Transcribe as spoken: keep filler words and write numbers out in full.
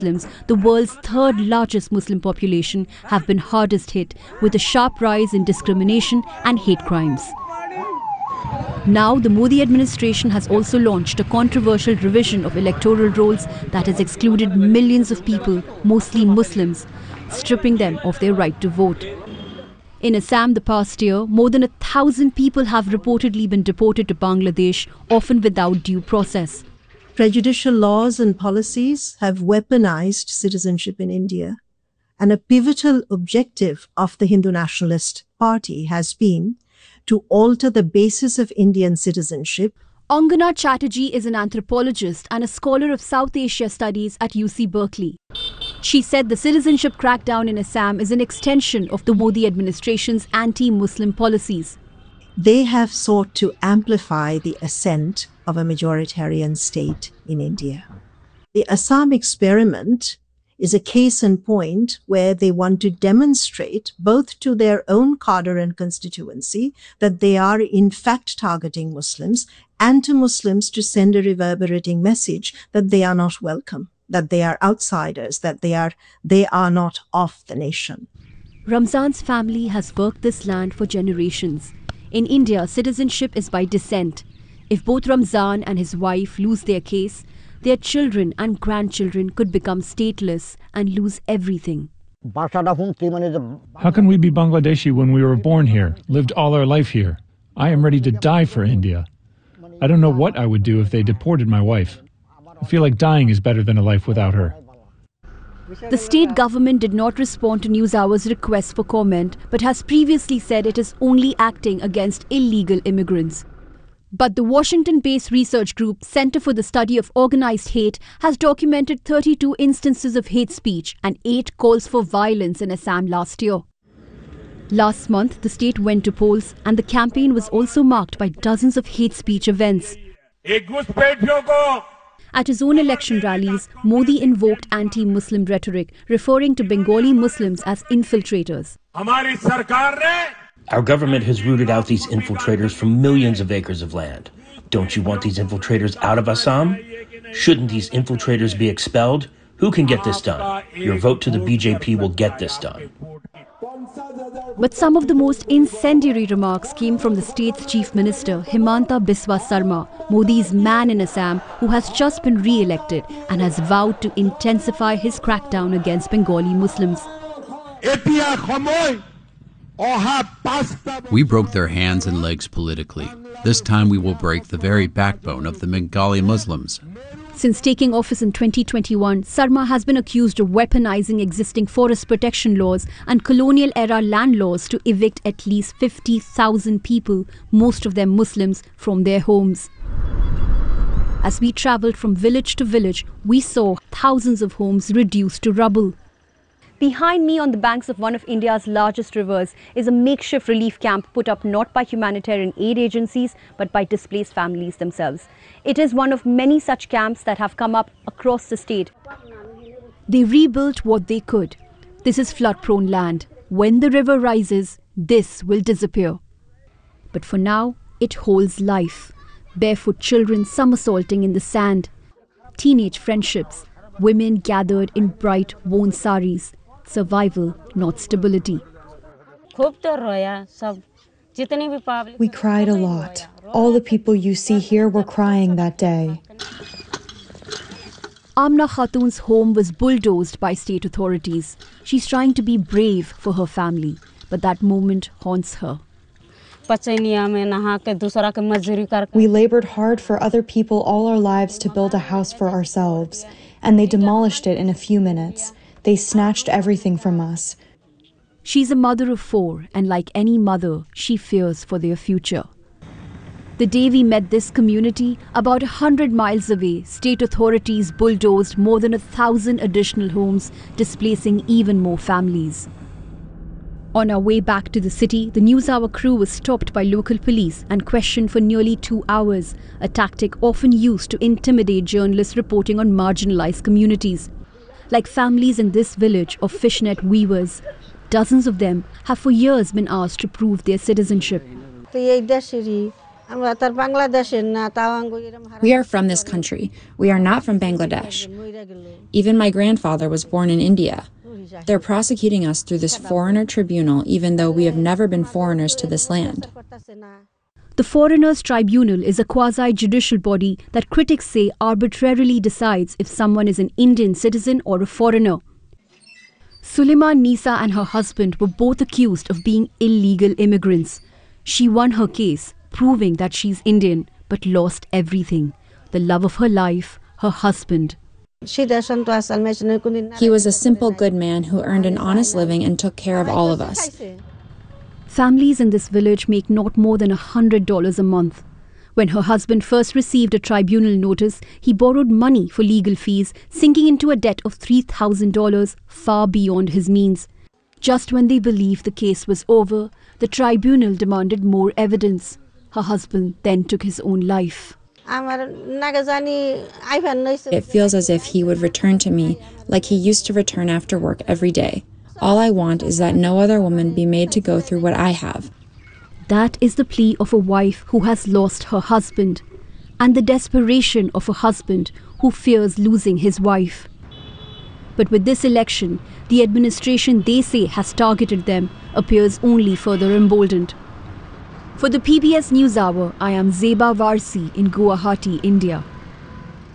Muslims, the world's third largest Muslim population, have been hardest hit, with a sharp rise in discrimination and hate crimes. Now, the Modi administration has also launched a controversial revision of electoral rolls that has excluded millions of people, mostly Muslims, stripping them of their right to vote. In Assam the past year, more than a thousand people have reportedly been deported to Bangladesh, often without due process. Prejudicial laws and policies have weaponized citizenship in India, and a pivotal objective of the Hindu Nationalist Party has been to alter the basis of Indian citizenship. Angana Chatterjee is an anthropologist and a scholar of South Asia studies at U C Berkeley. She said the citizenship crackdown in Assam is an extension of the Modi administration's anti-Muslim policies. They have sought to amplify the ascent of a majoritarian state in India. The Assam experiment is a case in point where they want to demonstrate both to their own cadre and constituency that they are in fact targeting Muslims, and to Muslims to send a reverberating message that they are not welcome, that they are outsiders, that they are, they are not of the nation. Ramzan's family has worked this land for generations. In India, citizenship is by descent. If both Ramzan and his wife lose their case, their children and grandchildren could become stateless and lose everything. How can we be Bangladeshi when we were born here, lived all our life here? I am ready to die for India. I don't know what I would do if they deported my wife. I feel like dying is better than a life without her. The state government did not respond to NewsHour's request for comment, but has previously said it is only acting against illegal immigrants. But the Washington-based research group Center for the Study of Organized Hate has documented thirty-two instances of hate speech and eight calls for violence in Assam last year. Last month, the state went to polls, and the campaign was also marked by dozens of hate speech events. At his own election rallies, Modi invoked anti-Muslim rhetoric, referring to Bengali Muslims as infiltrators. Our government has rooted out these infiltrators from millions of acres of land. Don't you want these infiltrators out of Assam? Shouldn't these infiltrators be expelled? Who can get this done? Your vote to the B J P will get this done. But some of the most incendiary remarks came from the state's chief minister, Himanta Biswa Sarma, Modi's man in Assam, who has just been re-elected and has vowed to intensify his crackdown against Bengali Muslims. We broke their hands and legs politically. This time we will break the very backbone of the Bengali Muslims. Since taking office in twenty twenty-one, Sarma has been accused of weaponizing existing forest protection laws and colonial-era land laws to evict at least fifty thousand people, most of them Muslims, from their homes. As we travelled from village to village, we saw thousands of homes reduced to rubble. Behind me on the banks of one of India's largest rivers is a makeshift relief camp put up not by humanitarian aid agencies but by displaced families themselves. It is one of many such camps that have come up across the state. They rebuilt what they could. This is flood-prone land. When the river rises, this will disappear. But for now, it holds life. Barefoot children somersaulting in the sand. Teenage friendships. Women gathered in bright, worn saris. Survival, not stability. We cried a lot. All the people you see here were crying that day. Amna Khatun's home was bulldozed by state authorities. She's trying to be brave for her family, but that moment haunts her. We labored hard for other people all our lives to build a house for ourselves, and they demolished it in a few minutes. They snatched everything from us. She's a mother of four, and like any mother, she fears for their future. The day we met this community, about a hundred miles away, state authorities bulldozed more than a thousand additional homes, displacing even more families. On our way back to the city, the NewsHour crew was stopped by local police and questioned for nearly two hours, a tactic often used to intimidate journalists reporting on marginalized communities. Like families in this village of fishnet weavers, dozens of them have for years been asked to prove their citizenship. We are from this country. We are not from Bangladesh. Even my grandfather was born in India. They're prosecuting us through this foreigner tribunal, even though we have never been foreigners to this land. The Foreigners Tribunal is a quasi-judicial body that critics say arbitrarily decides if someone is an Indian citizen or a foreigner. Sulema Nisa and her husband were both accused of being illegal immigrants. She won her case, proving that she's Indian, but lost everything: the love of her life, her husband. He was a simple, good man who earned an honest living and took care of all of us. Families in this village make not more than one hundred dollars a month. When her husband first received a tribunal notice, he borrowed money for legal fees, sinking into a debt of three thousand dollars, far beyond his means. Just when they believed the case was over, the tribunal demanded more evidence. Her husband then took his own life. It feels as if he would return to me like he used to return after work every day. All I want is that no other woman be made to go through what I have. That is the plea of a wife who has lost her husband, and the desperation of a husband who fears losing his wife. But with this election, the administration they say has targeted them appears only further emboldened. For the P B S NewsHour, I am Zeba Varsi in Guwahati, India.